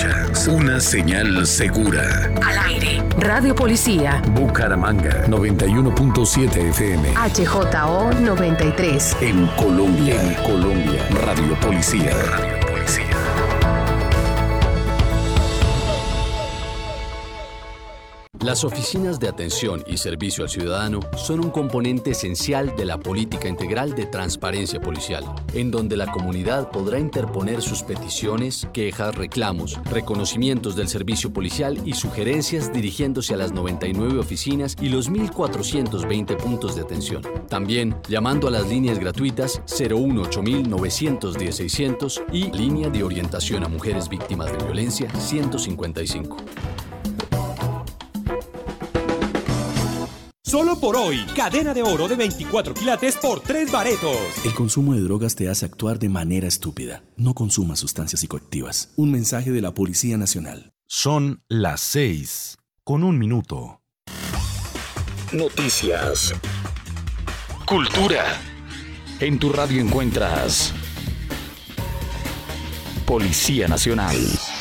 escuchas una señal segura. Al aire. Radio Policía. Bucaramanga 91.7 FM. HJO 93. En Colombia. Radio Policía. Las oficinas de atención y servicio al ciudadano son un componente esencial de la política integral de transparencia policial, en donde la comunidad podrá interponer sus peticiones, quejas, reclamos, reconocimientos del servicio policial y sugerencias dirigiéndose a las 99 oficinas y los 1.420 puntos de atención. También llamando a las líneas gratuitas 018-910-600 y línea de orientación a mujeres víctimas de violencia 155. Solo por hoy, cadena de oro de 24 quilates por 3 baretos. El consumo de drogas te hace actuar de manera estúpida. No consumas sustancias psicoactivas. Un mensaje de la Policía Nacional. Son las 6:01. Noticias. Cultura. En tu radio encuentras Policía Nacional.